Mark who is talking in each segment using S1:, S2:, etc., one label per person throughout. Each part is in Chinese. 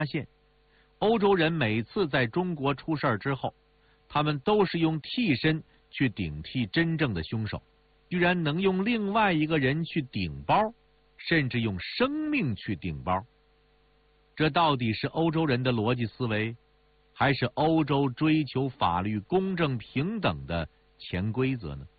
S1: 现，欧洲人每次在中国出事儿之后，他们都是用替身去顶替真正的凶手，居然能用另外一个人去顶包，甚至用生命去顶包。这到底是欧洲人的逻辑思维，还是欧洲追求法律公正平等的潜规则呢？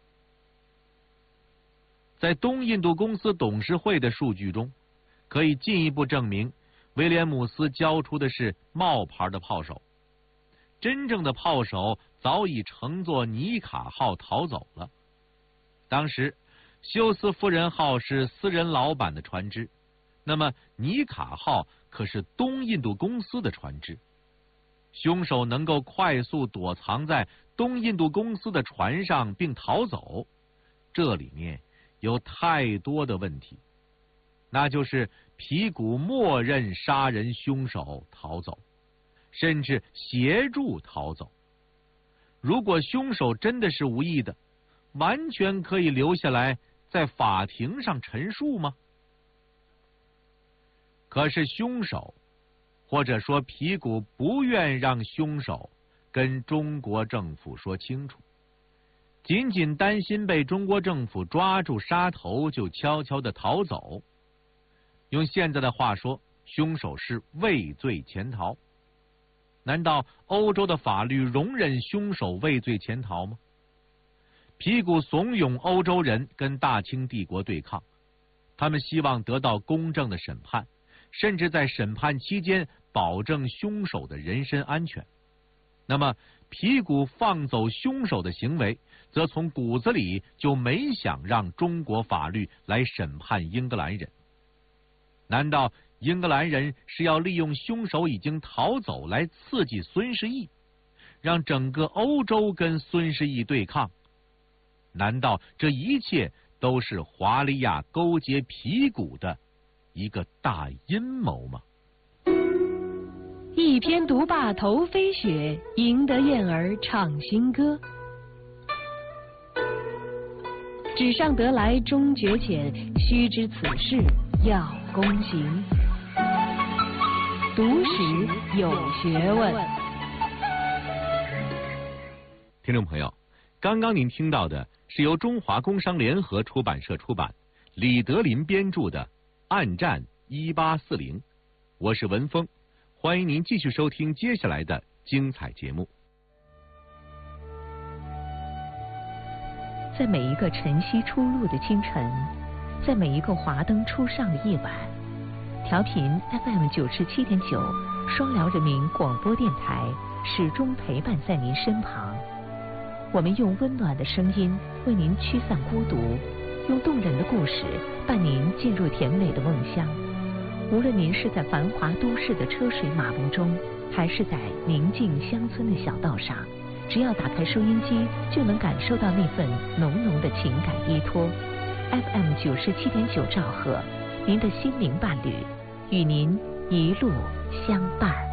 S1: 在东印度公司董事会的数据中，可以进一步证明威廉姆斯交出的是冒牌的炮手，真正的炮手早已乘坐尼卡号逃走了。当时休斯夫人号是私人老板的船只，那么尼卡号可是东印度公司的船只。凶手能够快速躲藏在东印度公司的船上并逃走，这里面有太多的问题，那就是皮古默认杀人凶手逃走，甚至协助逃走。如果凶手真的是无意的，完全可以留下来在法庭上陈述吗？可是凶手，或者说皮古不愿让凶手跟中国政府说清楚，仅仅担心被中国政府抓住杀头就悄悄地逃走。用现在的话说，凶手是畏罪潜逃。难道欧洲的法律容忍凶手畏罪潜逃吗？皮古怂恿欧洲人跟大清帝国对抗，他们希望得到公正的审判，甚至在审判期间保证凶手的人身安全。那么皮古放走凶手的行为，则从骨子里就没想让中国法律来审判英格兰人。难道英格兰人是要利用凶手已经逃走来刺激孙世义，让整个欧洲跟孙世义对抗？难道这一切都是华利亚勾结皮古的一个大阴谋吗？
S2: 一篇读罢头飞雪，赢得燕儿唱新歌。纸上得来终觉浅，须知此事要躬行。读史有学问。
S1: 听众朋友，刚刚您听到的是由中华工商联合出版社出版，李德林编著的《暗战1840》，我是文峰，欢迎您继续收听接下来的精彩节目。
S3: 在每一个晨曦初露的清晨，在每一个华灯初上的夜晚，调频 FM 97.9双辽人民广播电台始终陪伴在您身旁。我们用温暖的声音为您驱散孤独，用动人的故事伴您进入甜美的梦乡。无论您是在繁华都市的车水马龙中，还是在宁静乡村的小道上，只要打开收音机，就能感受到那份浓浓的情感依托。FM 97.9兆赫，您的心灵伴侣，与您一路相伴。